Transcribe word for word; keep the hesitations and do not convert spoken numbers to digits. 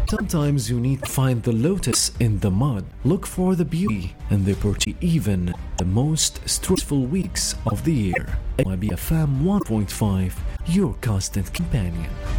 Sometimes you need to find the lotus in the mud. Look for the beauty and the opportunity even the most stressful weeks of the year. M Y B F M one point five, your constant companion.